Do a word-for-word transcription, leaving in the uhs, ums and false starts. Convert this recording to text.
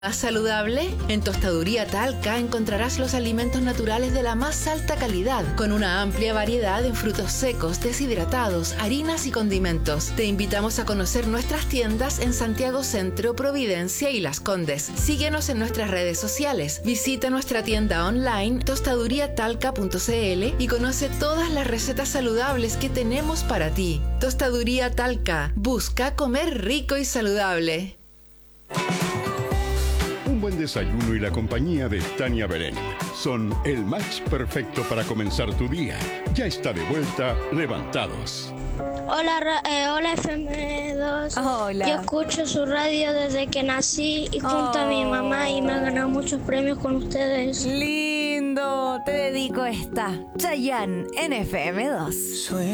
¿Más saludable? En Tostaduría Talca encontrarás los alimentos naturales de la más alta calidad, con una amplia variedad en frutos secos, deshidratados, harinas y condimentos. Te invitamos a conocer nuestras tiendas en Santiago Centro, Providencia y Las Condes. Síguenos en nuestras redes sociales. Visita nuestra tienda online tostaduría talca punto c l y conoce todas las recetas saludables que tenemos para ti. Tostaduría Talca. Busca comer rico y saludable. Un buen desayuno y la compañía de Tania Berén son el match perfecto para comenzar tu día. Ya está de vuelta Levantados. Hola, eh, hola F M dos. Hola. Yo escucho su radio desde que nací y junto oh. a mi mamá y me he ganado muchos premios con ustedes. Lindo, te dedico esta. Chayanne en F M dos.